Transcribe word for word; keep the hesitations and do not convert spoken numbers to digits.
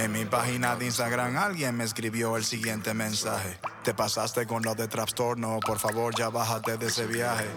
En mi página de Instagram alguien me escribió el siguiente mensaje: te pasaste con lo de trastorno, por favor ya bájate de ese viaje.